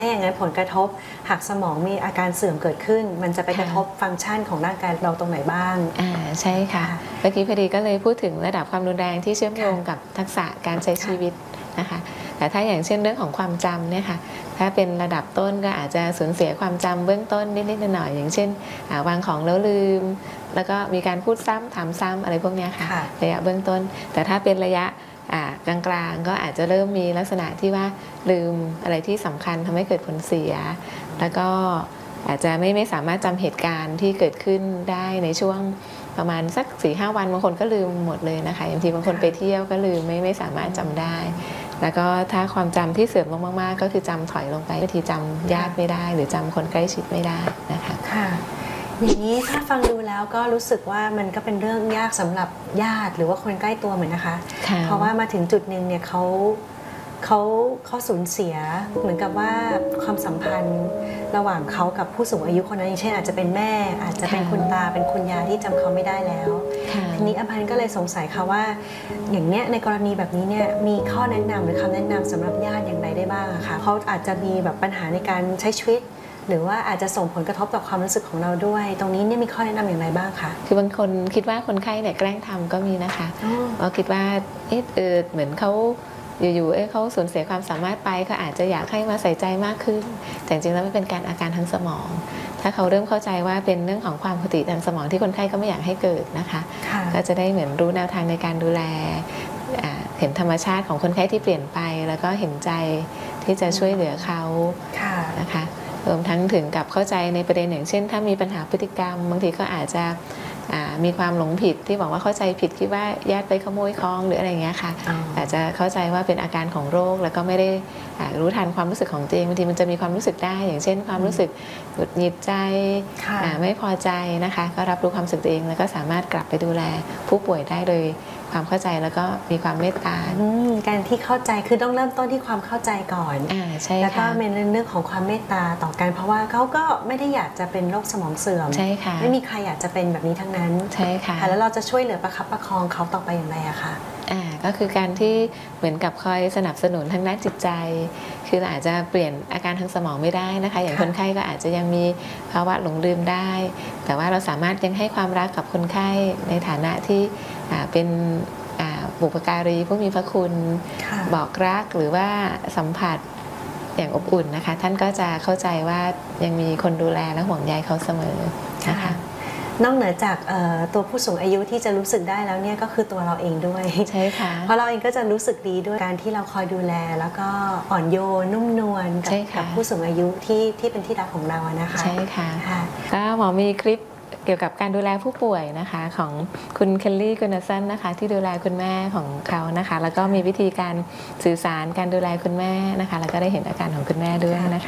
อย่างนั้นผลกระทบหากสมองมีอาการเสื่อมเกิดขึ้นมันจะไปกระทบฟังก์ชันของร่างกายเราตรงไหนบ้างใช่ค่ะเมื่อกี้พอดีก็เลยพูดถึงระดับความรุนแรงที่เชื่อมโยงกับทักษะการใช้ชีวิตนะคะแต่ถ้าอย่างเช่นเรื่องของความจำเนี่ยค่ะถ้าเป็นระดับต้นก็อาจจะสูญเสียความจำเบื้องต้นนิดๆหน่อยๆอย่างเช่นวางของแล้วลืมแล้วก็มีการพูดซ้ำถามซ้ำอะไรพวกนี้ค่ะระยะเบื้องต้นแต่ถ้าเป็นระยะกลางๆก็อาจจะเริ่มมีลักษณะที่ว่าลืมอะไรที่สำคัญทำให้เกิดผลเสียแล้วก็อาจจะไม่สามารถจำเหตุการณ์ที่เกิดขึ้นได้ในช่วงประมาณสัก 4-5 วันบางคนก็ลืมหมดเลยนะคะอย่างที่บางคนไปเที่ยวก็ลืมไม่สามารถจำได้แล้วก็ถ้าความจำที่เสื่อมลงมากๆก็คือจำถอยลงไปบางทีจำญาติไม่ได้หรือจำคนใกล้ชิดไม่ได้นะคะค่ะอย่างนี้ถ้าฟังดูแล้วก็รู้สึกว่ามันก็เป็นเรื่องยากสำหรับญาติหรือว่าคนใกล้ตัวเหมือนนะคะเพราะว่ามาถึงจุดหนึ่งเนี่ยเขาสูญเสียเหมือนกับว่าความสัมพันธ์ระหว่างเขากับผู้สูงอายุคนนั้นเช่นอาจจะเป็นแม่อาจจะเป็นคุณตาเป็นคุณยายที่จำเขาไม่ได้แล้วทีนี้อภันก็เลยสงสัยค่ะว่าอย่างเนี้ยในกรณีแบบนี้เนี่ยมีข้อแนะนำหรือคำแนะนำสำหรับญาติอย่างไรได้บ้างคะเขาอาจจะมีแบบปัญหาในการใช้ชีวิตหรือว่าอาจจะส่งผลกระทบต่อความรู้สึกของเราด้วยตรงนี้เนี่ยมีข้อแนะนำอย่างไรบ้างคะคือบางคนคิดว่าคนไข้เนี่ยแกล้งทำก็มีนะคะเราคิดว่าเหมือนเขาอยู่ๆเขาสูญเสียความสามารถไปเขาอาจจะอยากให้มาใส่ใจมากขึ้นแต่จริงๆแล้วมันเป็นการอาการทางสมองถ้าเขาเริ่มเข้าใจว่าเป็นเรื่องของความผิดปกติทางสมองที่คนไข้ก็ไม่อยากให้เกิดนะคะก็จะได้เหมือนรู้แนวทางในการดูแลเห็นธรรมชาติของคนไข้ที่เปลี่ยนไปแล้วก็เห็นใจที่จะช่วยเหลือเขานะคะรวมทั้งถึงกับเข้าใจในประเด็นอย่างเช่นถ้ามีปัญหาพฤติกรรมบางทีก็อาจจะมีความหลงผิดที่บอกว่าเข้าใจผิดคิดว่าญาติไปขโมยของหรืออะไรเงี้ยค่ะอาจจะเข้าใจว่าเป็นอาการของโรคแล้วก็ไม่ได้รู้ทันความรู้สึกของตัวเองบางทีมันจะมีความรู้สึกได้อย่างเช่นความรู้สึกหงุดหงิดใจไม่พอใจนะคะก็รับรู้ความรู้สึกตัวเองแล้วก็สามารถกลับไปดูแลผู้ป่วยได้โดยความเข้าใจแล้วก็มีความเมตตาการที่เข้าใจคือต้องเริ่มต้นที่ความเข้าใจก่อนแล้วก็เป็นเรื่องของความเมตตาต่อกันเพราะว่าเขาก็ไม่ได้อยากจะเป็นโรคสมองเสื่อมไม่มีใครอยากจะเป็นแบบนี้ทั้งนั้นใช่ค่ะแล้วเราจะช่วยเหลือประคับประคองเขาต่อไปอย่างไรอะคะก็คือการที่เหมือนกับคอยสนับสนุนทางด้านจิตใจคือเราอาจจะเปลี่ยนอาการทางสมองไม่ได้นะคะอย่างคนไข้ก็อาจจะยังมีภาวะหลงลืมได้แต่ว่าเราสามารถยังให้ความรักกับคนไข้ในฐานะที่เป็นบุพการีผู้มีพระคุณบอกรักหรือว่าสัมผัสอย่างอบอุ่นนะคะท่านก็จะเข้าใจว่ายังมีคนดูแลและห่วงใยเขาเสมอนะคะนอกเหนือจากตัวผู้สูงอายุที่จะรู้สึกได้แล้วเนี่ยก็คือตัวเราเองด้วยใช่ค่ะเพราะเราเองก็จะรู้สึกดีด้วยการที่เราคอยดูแลแล้วก็อ่อนโยนนุ่มนวลกับผู้สูงอายุที่เป็นที่รักของเรานะคะใช่ค่ะก็หมอมีคลิปเกี่ยวกับการดูแลผู้ป่วยนะคะของคุณเคลลี่กุนสันนะคะที่ดูแลคุณแม่ของเขานะคะแล้วก็มีวิธีการสื่อสารการดูแลคุณแม่นะคะแล้วก็ได้เห็นอาการของคุณแม่ด้วยนะคะ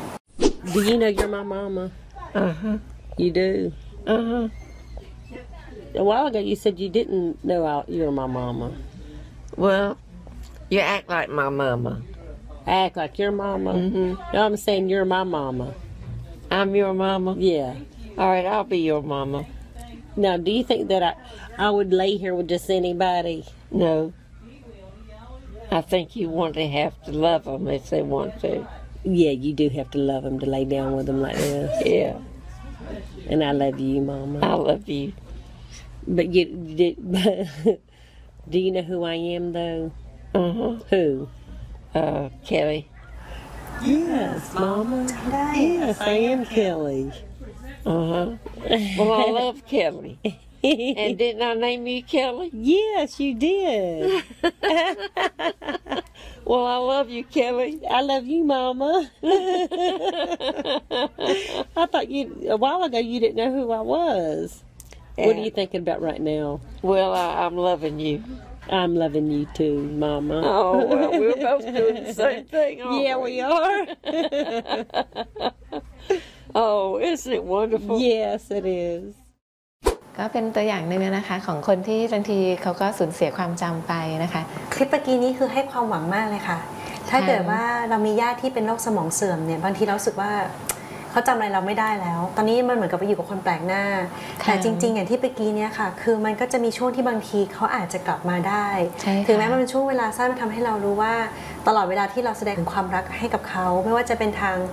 Do you know you're my mama? You do? A while ago you said you didn't know you were my mama. Well, you act like my mama. I act like your mama? No, I'm saying you're my mama. I'm your mama? Yeah. All right, I'll be your mama. Now, do you think that I would lay here with just anybody? No. I think you want to have to love them if they want to. Yeah, you do have to love them to lay down with them like this. Yeah. And I love you, Mama. I love you. But do you know who I am, though? Who? Kelly. Yes, Mama. Yes, I am Kelly. Well, I love Kelly. And didn't I name you Kelly? Yes, you did. Well, I love you, Kelly. I love you, Mama. I thought a while ago you didn't know who I was. What are you thinking about right now? Well, I'm loving you. I'm loving you too, Mama. Oh, well, we're both doing the same thing, aren't we? Yeah, we are. Oh, isn't it wonderful? Yes, it is. ก็เป็นตัวอย่างหนึ่งนะคะของคนที่บางทีเขาก็สูญเสียความจำไปนะคะคลิปเมื่อกี้นี้คือให้ความหวังมากเลยค่ะถ้าเกิดว่าเรามีญาติที่เป็นโรคสมองเสื่อมเนี่ยบางทีเราสึกว่าเขเขาจำอะไรเราไม่ได้แล้ว ตอนนี้มันเหมือนกับไปอยู่กับคนแปลกหน้าแต่จริงๆอย่างที่เมื่อกี้เนี่ยค่ะคือมันก็จะมีช่วงที่บางทีเขาอาจจะกลับมาได้ถึงแม้มันเป็นช่วงเวลาสั้นมันทำให้เรารู้ว่าตลอดเวลาที่เราแสดงถึงความรักให้กับเขาไม่ว่าจะเป็นทาง